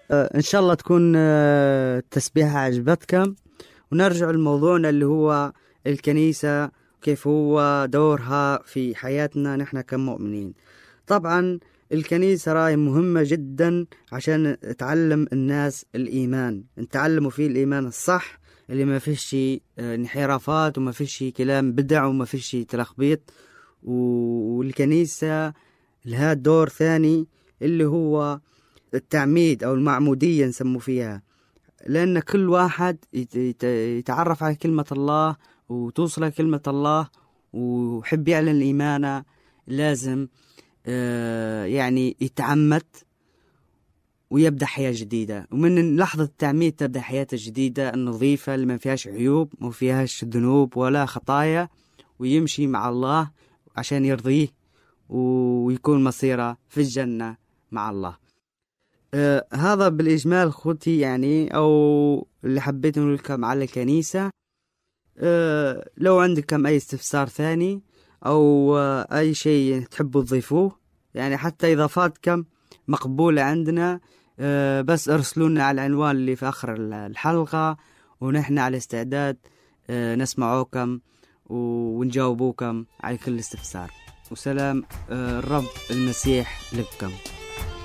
إن شاء الله تكون التسبيحة عجبتكم. ونرجع لموضوعنا اللي هو الكنيسة، كيف هو دورها في حياتنا نحن كمؤمنين. طبعا الكنيسة راي مهمة جدا عشان تعلم الناس الإيمان، نتعلموا فيه الإيمان الصح اللي ما فيش انحرافات وما فيش كلام بدع وما فيش تلخبيط. والكنيسة لها دور ثاني اللي هو التعميد أو المعمودية نسمو فيها، لأن كل واحد يتعرف على كلمة الله وتوصل كلمة الله وحب يعلن الإيمان لازم يعني يتعمد ويبدأ حياة جديدة. ومن لحظة التعميد تبدأ حياة جديدة النظيفة اللي ما فيهاش عيوب ما فيهاش ذنوب ولا خطايا، ويمشي مع الله عشان يرضيه ويكون مصيره في الجنة مع الله. هذا بالإجمال خوتي، يعني أو اللي حبيت نقول لكم على الكنيسة. لو عندكم أي استفسار ثاني أو أي شيء تحبوا تضيفوه، يعني حتى إضافاتكم مقبولة عندنا. بس ارسلونا على العنوان اللي في آخر الحلقة، ونحن على استعداد نسمعوكم ونجاوبوكم على كل استفسار. وسلام الرب المسيح لكم.